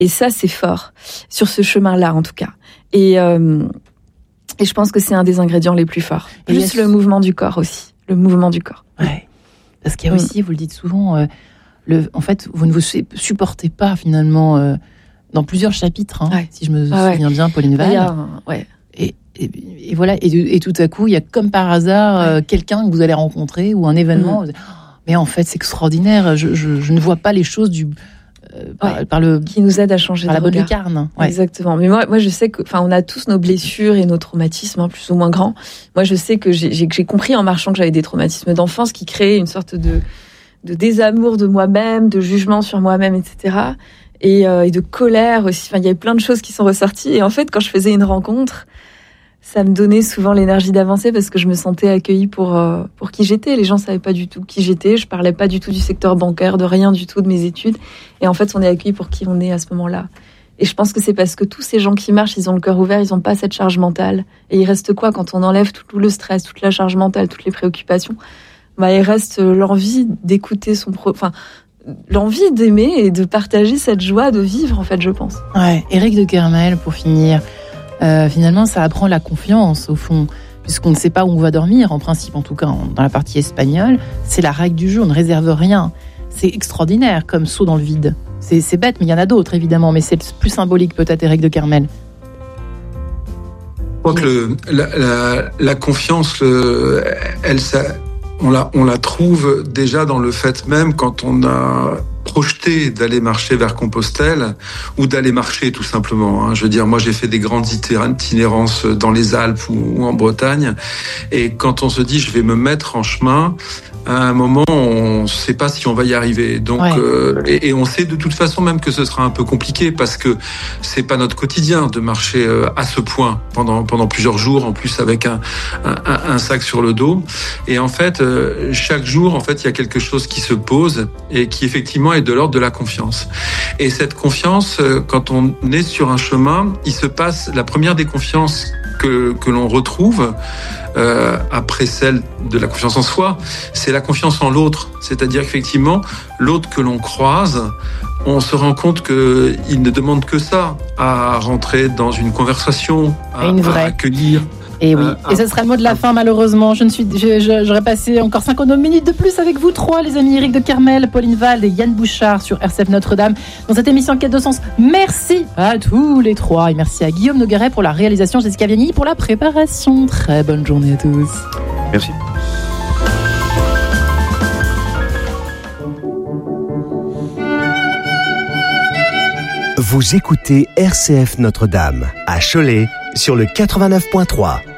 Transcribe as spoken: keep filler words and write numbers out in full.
Et ça, c'est fort, sur ce chemin-là, en tout cas. Et, euh, et je pense que c'est un des ingrédients les plus forts. Plus le mouvement du corps aussi. Le mouvement du corps. Ouais. Parce qu'il y a aussi, mmh. vous le dites souvent, euh, le, en fait, vous ne vous supportez pas, finalement, euh, dans plusieurs chapitres, hein, ouais. si je me ah souviens ouais. bien, Pauline Val. A, ouais. Et, et, et voilà, et, et tout à coup, il y a comme par hasard ouais. euh, quelqu'un que vous allez rencontrer ou un événement. Mmh. Vous dites, oh, mais en fait, c'est extraordinaire. Je, je, je ne vois pas les choses du euh, par, ouais. par le qui nous aide à changer par de la bonne regard. lucarne. Ouais. Exactement. Mais moi, moi, je sais que, enfin, on a tous nos blessures et nos traumatismes, hein, plus ou moins grands. Moi, je sais que j'ai, j'ai, j'ai compris en marchant que j'avais des traumatismes d'enfance qui créaient une sorte de de désamour de moi-même, de jugement sur moi-même, et cetera. Et, euh, et de colère aussi. Enfin, il y avait plein de choses qui sont ressorties. Et en fait, quand je faisais une rencontre, ça me donnait souvent l'énergie d'avancer parce que je me sentais accueillie pour euh, pour qui j'étais. Les gens savaient pas du tout qui j'étais. Je parlais pas du tout du secteur bancaire, de rien du tout de mes études. Et en fait, on est accueillis pour qui on est à ce moment-là. Et je pense que c'est parce que tous ces gens qui marchent, ils ont le cœur ouvert, ils ont pas cette charge mentale. Et il reste quoi quand on enlève tout le stress, toute la charge mentale, toutes les préoccupations? Bah, il reste l'envie d'écouter son pro, enfin, l'envie d'aimer et de partager cette joie de vivre, en fait, je pense. Ouais. Éric de Kermel, pour finir. Euh, finalement, ça apprend la confiance, au fond, puisqu'on ne sait pas où on va dormir, en principe, en tout cas, en, dans la partie espagnole. C'est la règle du jeu, on ne réserve rien. C'est extraordinaire, comme saut dans le vide. C'est, c'est bête, mais il y en a d'autres, évidemment, mais c'est le plus symbolique, peut-être, Éric de Kermel. Je crois que le, la, la, la confiance, le, elle, ça, on la, on la trouve déjà dans le fait même quand on a projeté d'aller marcher vers Compostelle ou d'aller marcher tout simplement. Hein. Je veux dire, moi j'ai fait des grandes itinérances dans les Alpes ou, ou en Bretagne, et quand on se dit je vais me mettre en chemin, à un moment, on ne sait pas si on va y arriver. Donc, ouais. euh, et, et on sait de toute façon même que ce sera un peu compliqué parce que c'est pas notre quotidien de marcher euh, à ce point pendant pendant plusieurs jours, en plus avec un un, un sac sur le dos. Et en fait, euh, chaque jour, en fait, il y a quelque chose qui se pose et qui effectivement est de l'ordre de la confiance. Et cette confiance, euh, quand on est sur un chemin, il se passe la première des confiances que que l'on retrouve. Euh, après celle de la confiance en soi, c'est la confiance en l'autre. C'est-à-dire qu'effectivement, l'autre que l'on croise, on se rend compte qu'il ne demande que ça, à rentrer dans une conversation, à, une vraie. à accueillir. Et oui, euh, et ce sera le mot de la fin malheureusement. Je ne suis, je, je, j'aurais passé encore cinquante minutes de plus avec vous trois, les amis, Éric de Kermel, Pauline Val et Yann Bouchard sur R C F Notre-Dame dans cette émission Quête de Sens. Merci à tous les trois et merci à Guillaume Nogueret pour la réalisation, Jessica Vianney pour la préparation. Très bonne journée à tous. Merci. Vous écoutez R C F Notre-Dame à Cholet sur le quatre-vingt-neuf point trois.